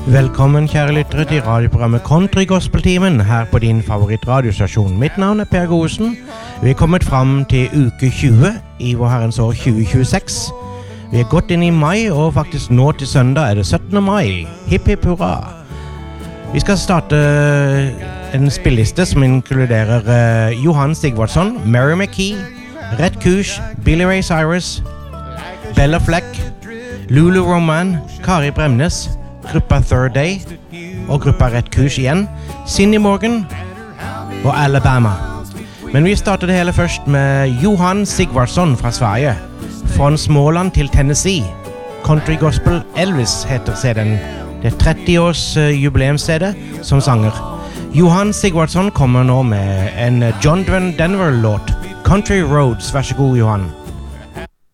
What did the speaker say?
Velkommen kjære lyttere til radioprogrammet Country Gospel-timen her på din favorittradiostasjon. Mitt navn Per Gosen. Vi kommet frem til uke 20 i vår herrens år 2026. Vi gått inn i mai, og faktisk nå til søndag det 17. mai. Hipp hipp hurra! Vi skal starte en spilleliste som inkluderer Johan Sigvardsson, Mary McKee, Rhett Kusch, Billy Ray Cyrus, Bella Fleck, Lulu Roman, Kari Bremnes, gruppa Third Day og gruppa Rhett Kusch igjen, Cindy Morgan og Alabama. Men vi starter det hele først med Johan Sigvardsson fra Sverige. Fra Småland til Tennessee. Country Gospel Elvis heter CD-en. Det 30-års jubileumscd som sanger. Johan Sigvardsson kommer nå med en John Denver-låt. Country Roads. Vær så god, Johan.